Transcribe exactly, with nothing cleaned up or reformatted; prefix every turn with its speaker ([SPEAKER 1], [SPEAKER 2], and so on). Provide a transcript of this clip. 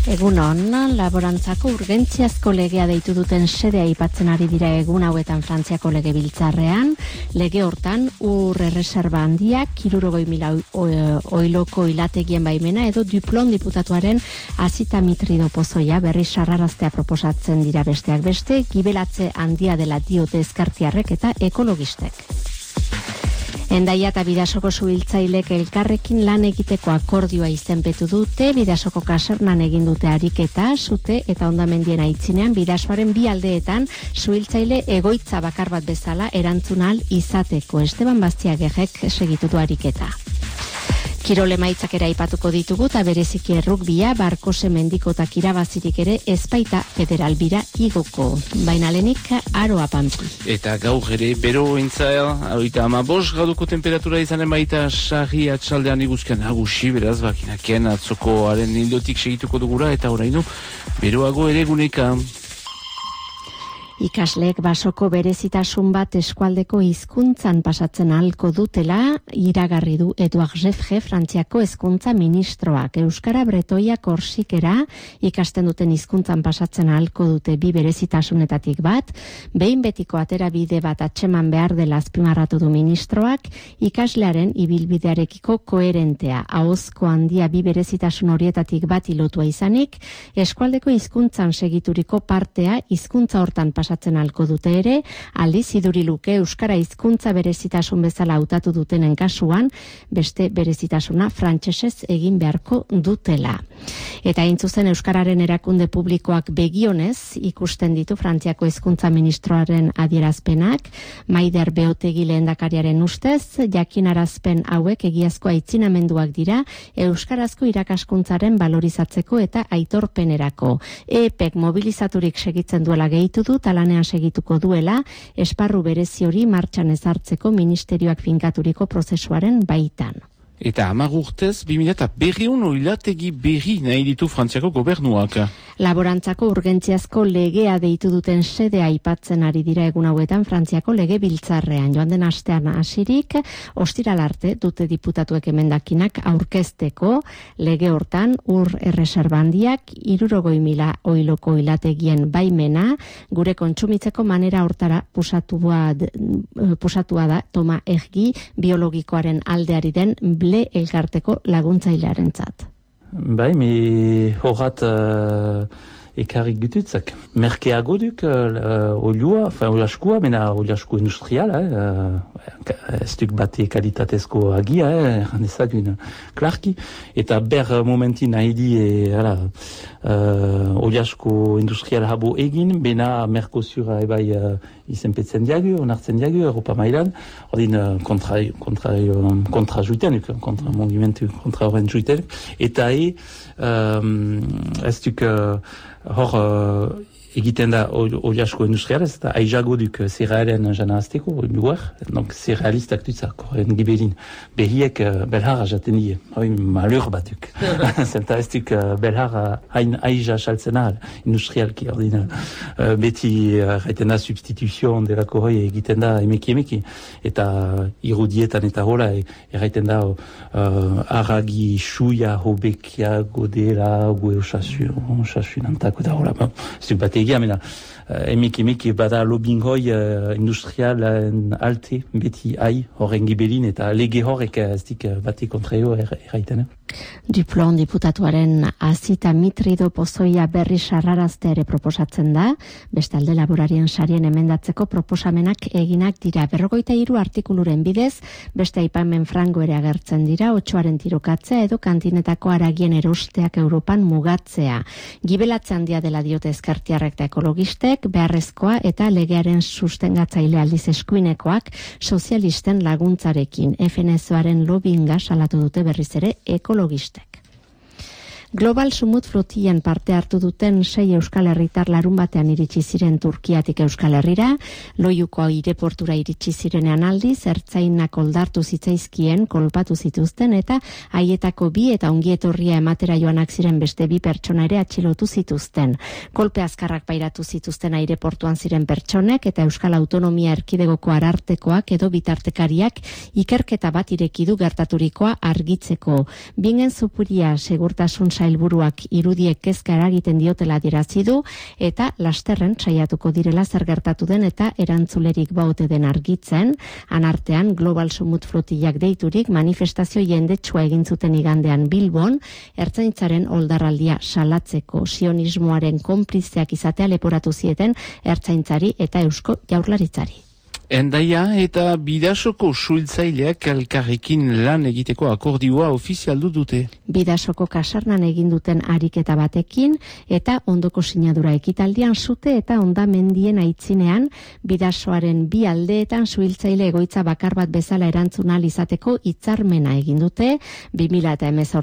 [SPEAKER 1] Egunon, laborantzako urgentziazko legea deitu duten sedea aipatzen ari dira egun hauetan Frantziako legebiltzarrean. Lege hortan ur erreserba handiak, hirurogei mila oiloko ilategien baimena edo Duplon diputatuaren azitamitrido pozoia berri sarraraztea proposatzen dira besteak beste, gibelatze handia dela diote ezkartiarrek eta ekologistek. Endaia eta Bidasoko suhiltzailek elkarrekin lan egiteko akordioa izenpetu dute, Bidasoko kasernan egin dute ariketa, sute eta hondamendien aitzinean Bidasoaren bi aldeetan suhiltzaile egoitza bakar bat bezala erantzunal izateko. Esteban Bastiagegek segitu du ariketa. Kirol emaitzak ere aipatuko ditugu eta bereziki errugbia, Barkose mendikotak irabazirik ere ezpaita federal bira igoko. Baina lehenik aroa pampi.
[SPEAKER 2] Eta gaur ere bero entzael, hogeita hamabost graduko temperatura izanen baita sarri atxaldean iguzkian nagusi, beraz bakinaken atzokoaren hildotik segituko dugura eta oraino beroago ere guneka.
[SPEAKER 1] Ikasleek basoko berezitasun bat eskualdeko hizkuntzan pasatzen ahalko dutela iragarri du Eduard Jeffre, Frantziako hezkuntza ministroak. Euskara, bretoia, korsikera ikasten duten hizkuntzan pasatzen ahalko dute bi berezitasunetatik bat, behin betiko atera bide bat atxeman behar dela azpimarratu du ministroak, ikaslearen ibilbidearekiko koherentea, ahozko handia bi berezitasun horietatik bat ilotua izanik, eskualdeko hizkuntzan segituriko partea hizkuntza hortan pasatzen pasatzen alko dute ere, aldiz iduri luke euskara hizkuntza berezitasun bezala hautatu dutenen kasuan, beste berezitasuna frantsesez egin beharko dutela. Eta intzuzen euskararen erakunde publikoak begionez ikusten ditu Frantziako hezkuntza ministroaren adierazpenak, Maider Beotegi lehendakariaren ustez, jakinarazpen hauek egiazko aitzinamenduak dira euskarazko irakaskuntzaren valorizatzeko eta aitorpenerako. E P E K mobilizaturik segitzen duela gehitu du, talanean segituko duela, esparru berezi hori martxan ezartzeko ministerioak finkaturiko prozesuaren baitan.
[SPEAKER 2] Eta hamar urtez, bi mila berrehun oilategi berri nahi ditu Frantziako gobernuak.
[SPEAKER 1] Laborantzako urgentziazko legea deitu duten sedea aipatzen ari dira egun hauetan Frantziako legebiltzarrean. Joan den astean hasirik, ostiral arte dute diputatuek emendakinak aurkezteko lege hortan ur erreserbandiak hirurogei mila oiloko oilategien baimena, gure kontsumitzeko manera hortara pusatua, pusatua da Toma Ergi biologikoaren aldeari den ble elkarteko laguntzailearentzat.
[SPEAKER 3] Bai, mi horat uh, ekarrik gututzak. Merkeago duk uh, olioa, enfin olaskua, mena olasku industrial, eh, ez duk bate kalitatezko agia, eh, nezagun klarki, eta ber momentin nahi di e, ala, uh, olasku industrial habo egin, bena Mercosura ebai uh, izenpetzen diagu, onartzen diagu, Europa mailan, ordin uh, kontra, kontra, um, kontra juitenuk, kontra movimentu, kontra horren juitenuk, eta e, um, ez duk uh, hor uh, egiten da oliasko industrialez, eta aizago duk zerealen jana azteko, luar, donc zerealistak dutzak, horren gibelin, behiek uh, belhara jaten die, hoi malur batuk. Zenta ez duk uh, belhara hain aiza saltzen ahal, industrialki, ordin uh, beti erraiten uh, da substituzion delako hoi egiten da emeki emeki, eta irudietan eta hola erraiten da uh, aragi xuia hobekia godela, gue osasu, osasu nantako da hola, ez duk bate egia, mena, emeki emeki bada lobbying hoi uh, industrial uh, alte, beti hai, horren gibelin, eta lege horrek ez dik uh, bate kontraio erraiten. Eh?
[SPEAKER 1] Duplon diputatuaren azita mitrido pozoia berri sarrarazte ere proposatzen da, bestalde laborarien sarien emendatzeko proposamenak eginak dira. Berrogeita hiru artikuluren bidez, beste aipamen frango ere agertzen dira, otsoaren tirokatzea edo kantinetako haragien erosteak Europan mugatzea. Gibelatze handia dela diote ezkertiarrek eta ekologistek, beharrezkoa eta legearen sustengatzaile aldiz eskuinekoak sozialisten laguntzarekin. F N Z-aren lobbyinga salatu dute berriz ere ekologistek. Global Sumut flotian parte hartu duten sei Euskal Herritar larun batean iritsi ziren Turkiatik Euskal Herrira, Loiuko aireportura iritsi zirenean aldiz, ertzainak oldartu zitzaizkien, kolpatu zituzten eta haietako bi eta ongietorria ematera joanak ziren beste bi pertsona ere atxilotu zituzten. Kolpe azkarrak pairatu zituzten aireportuan ziren pertsonek eta Euskal Autonomia Erkidegoko arartekoak edo bitartekariak ikerketa bat ireki du gertaturikoa argitzeko. Bingen Zupuria segurtasun sailburuak irudiek kezka eragiten diotela adierazi du eta lasterren saiatuko direla zer gertatu den eta erantzulerik baote den argitzen. Anartean Global Sumut flotillak deiturik manifestazio jendetsua egin zuten igandean Bilbon, ertzaintzaren oldarraldia salatzeko sionismoaren konplizeak izatea leporatu zieten ertzaintzari eta Eusko Jaurlaritzari.
[SPEAKER 2] Endaia eta Bidasoko suhiltzaileak elkarrekin lan egiteko akordioa ofizialdu dute.
[SPEAKER 1] Bidasoko kasarnan egin duten ariketa batekin eta ondoko sinadura ekitaldian zute eta hondamendien aitzinean Bidasoaren bi aldeetan suhiltzaile egoitza bakar bat bezala erantzuna izateko hitzarmena egin dute. bi mila hemezortzi